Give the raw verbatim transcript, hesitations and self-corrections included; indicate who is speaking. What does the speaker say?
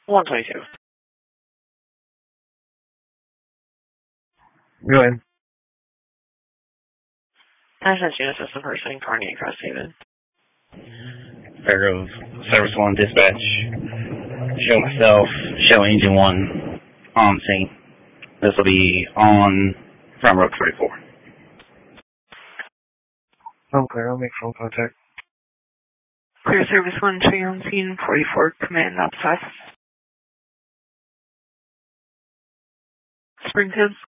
Speaker 1: one twenty-two.
Speaker 2: Go ahead.
Speaker 1: National Genesis, the person incarnate across Haven.
Speaker 3: Fair goes. Service one, dispatch. Show myself, show engine one on scene. This will be on from Road forty-four.
Speaker 2: Okay, I'll make phone contact.
Speaker 1: Clear Service one, show you on scene, forty-four, command outside. Springfield.